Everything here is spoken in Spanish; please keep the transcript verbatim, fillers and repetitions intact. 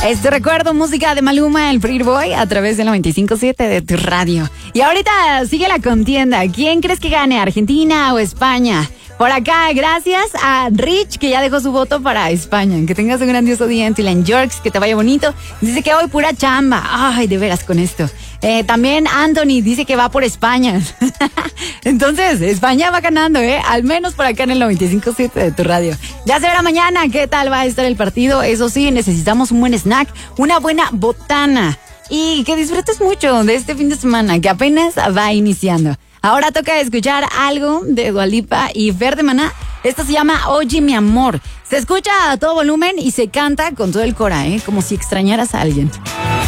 Este recuerdo, música de Maluma, el Pretty Boy, a través del noventa y cinco punto siete de tu radio. Y ahorita sigue la contienda. ¿Quién crees que gane, Argentina o España? Por acá, gracias a Rich, que ya dejó su voto para España. Que tengas un grandioso día en Tilan Yorks, que te vaya bonito. Dice que hoy pura chamba. Ay, de veras con esto. Eh, también Anthony dice que va por España. Entonces, España va ganando, ¿eh? Al menos por acá en el noventa y cinco punto siete de tu radio. Ya se verá mañana qué tal va a estar el partido. Eso sí, necesitamos un buen snack, una buena botana. Y que disfrutes mucho de este fin de semana, que apenas va iniciando. Ahora toca escuchar algo de Dua Lipa y Fer de Maná. Esto se llama Oye mi amor. Se escucha a todo volumen y se canta con todo el cora, ¿eh? Como si extrañaras a alguien.